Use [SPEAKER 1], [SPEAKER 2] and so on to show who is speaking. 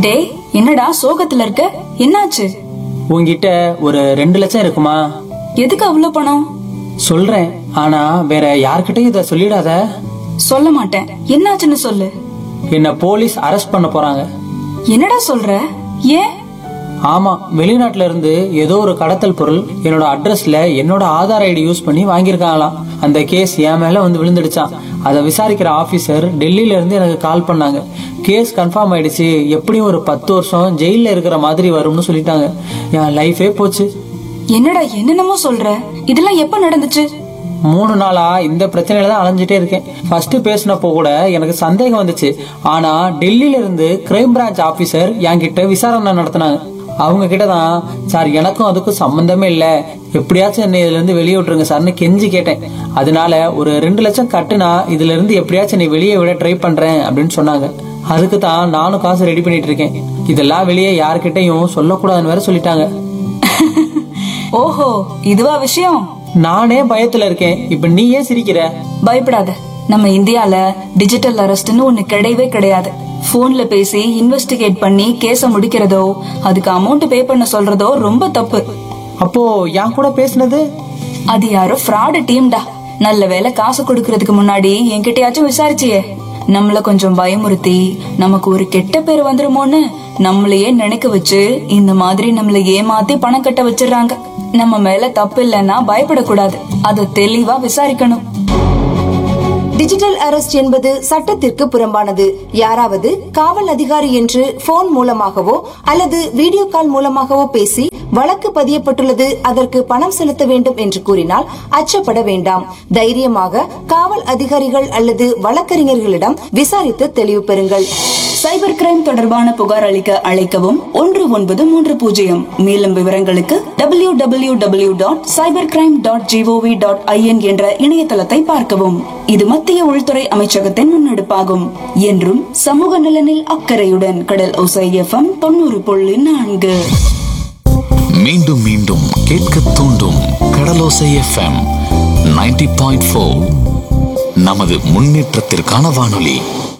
[SPEAKER 1] டேய், என்னடா சோகத்துல இருக்க? என்னாச்சு?
[SPEAKER 2] உன்கிட்ட ஒரு 2 லட்சம் இருக்குமா?
[SPEAKER 1] எதுக்கு அவ்வளவு பணம்?
[SPEAKER 2] சொல்றேன், ஆனா வேற யார்கிட்டயும் இத சொல்லிடாத.
[SPEAKER 1] சொல்ல மாட்டேன். என்னாச்சுன்னு சொல்லு.
[SPEAKER 2] என்ன போலீஸ் அரெஸ்ட் பண்ண போறாங்க.
[SPEAKER 1] என்னடா சொல்ற? ஏன்?
[SPEAKER 2] ஆமா, வெளிநாட்டுல இருந்து ஏதோ ஒரு கடத்தல் பொருள் என்னோட அட்ரஸ்ல என்னோட ஆதார் ஐடி யூஸ் பண்ணி வாங்கியிருக்காங்களாம். அந்த கேஸ் என் மேல வந்து விழுந்துடுச்சான். அதை விசாரிக்கிற ஆபீசர் டெல்லியில இருந்து எனக்கு கால் பண்ணாங்க. கேஸ் கன்ஃபார்ம் ஆயிடுச்சு, எப்படியும் ஒரு 10 வருஷம் ஜெயில இருக்கிற மாதிரி வரும்னு சொல்லிட்டாங்க. என் லைஃபே போச்சு.
[SPEAKER 1] என்னடா என்னென்னமோ சொல்ற? இதெல்லாம் எப்ப நடந்துச்சு?
[SPEAKER 2] 3 நாளா இந்த பிரச்சனையில தான் அலைஞ்சிட்டே இருக்கேன். ஃபர்ஸ்ட் பேசினப்போ கூட எனக்கு சந்தேகம் வந்துச்சு. ஆனா டெல்லியில இருந்து கிரைம் பிரான்ச் ஆபீசர் என்கிட்ட விசாரணை நடத்தினாங்க. அவங்க கிட்டதான், சார் எனக்கும் அதுக்கும் சம்பந்தமே இல்ல, எப்படியாச்சும் என்னை இதுல இருந்து வெளியே விட்டுருங்க சார்னு கெஞ்சி கேட்டேன். அதனால ஒரு 2 லட்சம் கட்டுனா இதுல இருந்து எப்படியாச்சும் நீ வெளியே விட ட்ரை பண்றேன் அப்படின்னு சொன்னாங்க. அதுக்கு தான் நானும் காசு ரெடி பண்ணிட்டு இருக்கேன். இதெல்லாம் வெளியே யாருக்கிட்டையும் சொல்லக்கூடாதுன்னு வேற சொல்லிட்டாங்க.
[SPEAKER 1] ஓஹோ, இதுவா விஷயம்?
[SPEAKER 2] நானே பயத்துல இருக்கேன். இப்ப நீ ஏன் சிரிக்கிற?
[SPEAKER 1] பயப்படாத. நம்ம இந்தியால டிஜிட்டல் அரெஸ்ட்னு ஒண்ணு கிடையவே கிடையாது. போன்ல பேசி இன்வெஸ்டிகேட் பண்ணி கேஸ முடிக்கிறதோ, அதுக்கு அமௌண்ட் பே பண்ண சொல்றதோ ரொம்ப தப்பு.
[SPEAKER 2] அப்போ என் கூட பேசுனது?
[SPEAKER 1] அது யாரோ ஃப்ராடு டீம்டா. நல்ல வேளை காசு கொடுக்கறதுக்கு முன்னாடி என்கிட்டயாச்சும் விசாரிச்சியே. நம்மள கொஞ்சம் பயமுறுத்தி நமக்கு ஒரு கெட்ட பேர் வந்துருமோன்னு நம்மளையே நினைக்க வச்சு இந்த மாதிரி நம்மள ஏமாத்தி பணம் கட்ட வச்சிடறாங்க. நம்ம மேல தப்பு இல்லைன்னா பயப்படக்கூடாது. அதை தெளிவா விசாரிக்கணும்.
[SPEAKER 3] டிஜிட்டல் அரெஸ்ட் என்பது சட்டத்திற்கு புறம்பானது. யாராவது காவல் அதிகாரி என்று போன் மூலமாகவோ அல்லது வீடியோ கால் மூலமாகவோ பேசி வழக்கு பதியப்பட்டுள்ளது, அதற்கு பணம் செலுத்த வேண்டும் என்று கூறினால் அச்சப்பட வேண்டாம். தைரியமாக காவல் அதிகாரிகள் அல்லது வழக்கறிஞர்களிடம் விசாரித்து தெளிவு பெறுங்கள்.
[SPEAKER 1] சைபர் கிரைம் தொடர்பான புகார் அளிக்க அழைக்கவும் 1930. மேலும் விவரங்களுக்கு www.cybercrime.gov.in என்ற இணையதளத்தை பார்க்கவும். இது மத்திய உள்துறை அமைச்சகத்தின் முன்னெடுப்பாகும். என்றும் சமூக நலனில் அக்கறையுடன் கடல் ஓசை FM 90.4.
[SPEAKER 4] மீண்டும் மீண்டும் கேட்க தூண்டும் கடலோசை FM 90.4. நமது முன்னேற்றத்திற்கான வானொலி.